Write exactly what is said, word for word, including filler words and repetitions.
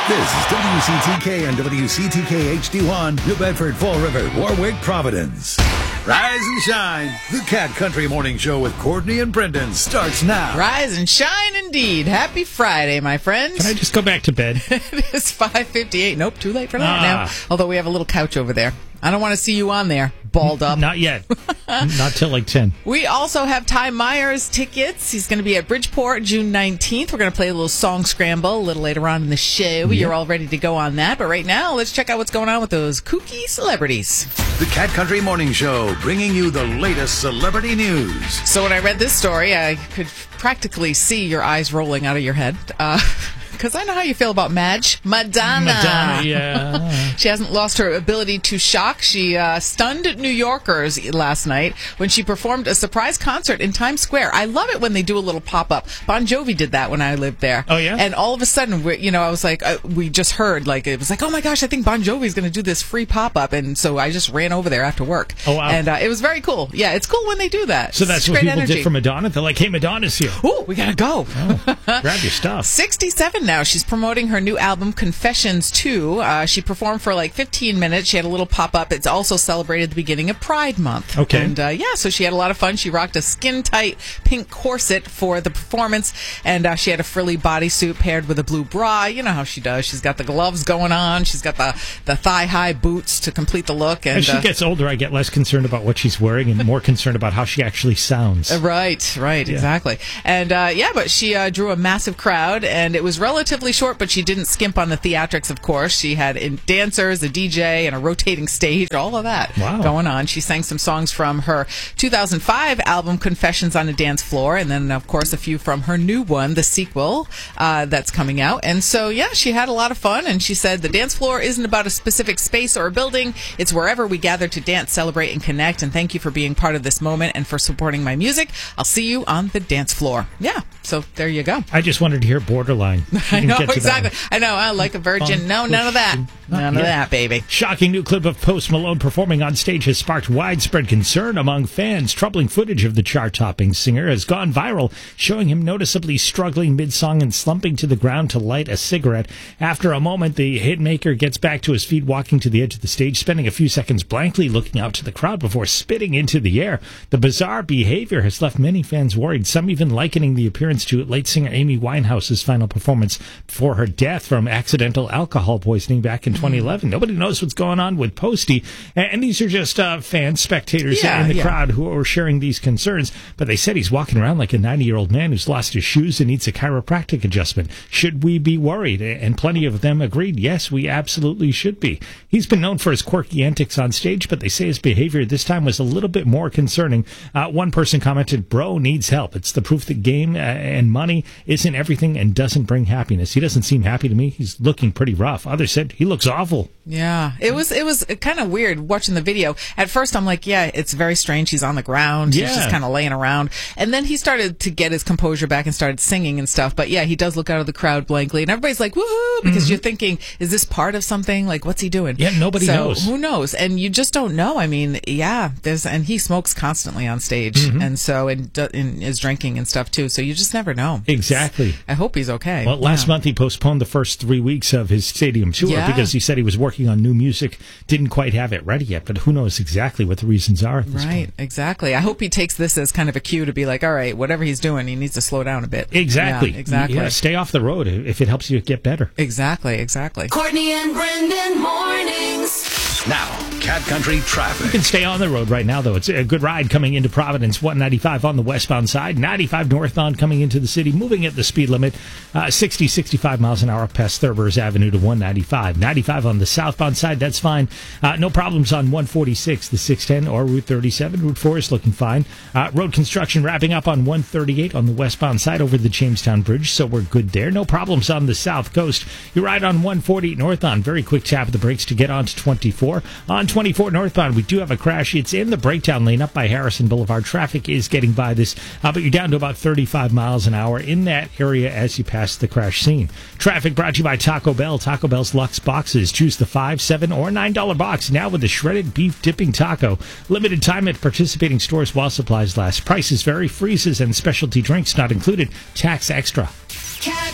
This is W C T K and W C T K H D one, New Bedford, Fall River, Warwick, Providence. Rise and shine. The Cat Country Morning Show with Courtney and Brendan starts now. Rise and shine indeed. Happy Friday, my friends. Can I just go back to bed? It is five fifty-eight. Nope, too late for that ah. now. Although we have a little couch over there. I don't want to see you on there, balled up. Not yet. Not till like ten. We also have Ty Myers tickets. He's going to be at Bridgeport June nineteenth. We're going to play a little song scramble a little later on in the show. Yep. You're all ready to go on that. But right now, let's check out what's going on with those kooky celebrities. The Cat Country Morning Show, bringing you the latest celebrity news. So when I read this story, I could practically see your eyes rolling out of your head. Uh... Because I know how you feel about Madge. Madonna. Madonna, yeah. She hasn't lost her ability to shock. She uh, stunned New Yorkers last night when she performed a surprise concert in Times Square. I love it when they do a little pop-up. Bon Jovi did that when I lived there. Oh, yeah? And all of a sudden, we, you know, I was like, uh, we just heard, like, it was like, oh, my gosh, I think Bon Jovi's going to do this free pop-up. And so I just ran over there after work. Oh, wow. And uh, it was very cool. Yeah, it's cool when they do that. So that's it's what people energy. did for Madonna? They're like, hey, Madonna's here. Ooh, we got to go. Oh, grab your stuff. sixty-seven now. She's promoting her new album, Confessions two. Uh, she performed for like fifteen minutes. She had a little pop-up. It's also celebrated the beginning of Pride Month. Okay. And uh, yeah, so she had a lot of fun. She rocked a skin-tight pink corset for the performance, and uh, she had a frilly bodysuit paired with a blue bra. You know how she does. She's got the gloves going on. She's got the, the thigh-high boots to complete the look. And As she uh, gets older, I get less concerned about what she's wearing and more concerned about how she actually sounds. Uh, Right, right, yeah. Exactly. And uh, yeah, but she uh, drew a massive crowd, and it was relatively short, but she didn't skimp on the theatrics, of course. She had in dancers, a D J, and a rotating stage, all of that wow. going on. She sang some songs from her two thousand five album, Confessions on a Dance Floor, and then, of course, a few from her new one, the sequel, uh, that's coming out. And so, yeah, she had a lot of fun, and she said, the dance floor isn't about a specific space or a building. It's wherever we gather to dance, celebrate, and connect, and thank you for being part of this moment and for supporting my music. I'll see you on the dance floor. Yeah, so there you go. I just wanted to hear Borderline. I know, exactly. I know, I like a virgin. No, none of that. None of that, baby. Shocking new clip of Post Malone performing on stage has sparked widespread concern among fans. Troubling footage of the chart-topping singer has gone viral, showing him noticeably struggling mid-song and slumping to the ground to light a cigarette. After a moment, the hitmaker gets back to his feet, walking to the edge of the stage, spending a few seconds blankly looking out to the crowd before spitting into the air. The bizarre behavior has left many fans worried, some even likening the appearance to late singer Amy Winehouse's final performance before her death from accidental alcohol poisoning back in twenty eleven. Nobody knows what's going on with Posty, and these are just uh, fans, spectators yeah, in the yeah. crowd who are sharing these concerns, but they said he's walking around like a ninety-year-old man who's lost his shoes and needs a chiropractic adjustment. Should we be worried? And plenty of them agreed, yes, we absolutely should be. He's been known for his quirky antics on stage, but they say his behavior this time was a little bit more concerning. Uh, one person commented, bro needs help. It's the proof that game uh, and money isn't everything and doesn't bring happiness. He doesn't seem happy to me. He's looking pretty rough. Others said he looks awful. Yeah, it was it was kind of weird watching the video. At first, I'm like, yeah, it's very strange. He's on the ground. Yeah. He's just kind of laying around. And then he started to get his composure back and started singing and stuff. But yeah, he does look out of the crowd blankly. And everybody's like, woohoo, because mm-hmm. you're thinking, is this part of something? Like, what's he doing? Yeah, nobody so, knows. Who knows? And you just don't know. I mean, yeah, there's and he smokes constantly on stage. Mm-hmm. And so, and, and is drinking and stuff too. So you just never know. Exactly. I hope he's okay. Well, last yeah. month he postponed the first three weeks of his stadium tour yeah. because he said he was working on new music, didn't quite have it ready yet, but who knows exactly what the reasons are at this Right, point. Exactly. I hope he takes this as kind of a cue to be like, all right, whatever he's doing, he needs to slow down a bit. Exactly. Yeah, exactly. Yeah, stay off the road if it helps you get better. Exactly, exactly. Courtney and Brendan mornings. Now, Cat Country traffic. You can stay on the road right now, though. It's a good ride coming into Providence, one ninety-five on the westbound side, ninety-five northbound coming into the city, moving at the speed limit, uh, sixty, sixty-five miles an hour past Thurber's Avenue to one ninety-five. ninety-five on the southbound side, that's fine. Uh, no problems on one forty-six, the six ten, or Route thirty-seven. Route four is looking fine. Uh, road construction wrapping up on one thirty-eight on the westbound side over the Jamestown Bridge, so we're good there. No problems on the south coast. You ride on one forty-eight northbound, very quick tap of the brakes to get on to twenty-four. On twenty-four northbound, we do have a crash. It's in the breakdown lane up by Harrison Boulevard. Traffic is getting by this, uh, but you're down to about thirty-five miles an hour in that area as you pass the crash scene. Traffic brought to you by Taco Bell. Taco Bell's Luxe Boxes. Choose the five, seven, or nine dollar box now with the shredded beef dipping taco. Limited time at participating stores while supplies last. Prices vary. Freezes and specialty drinks not included. Tax extra. Cat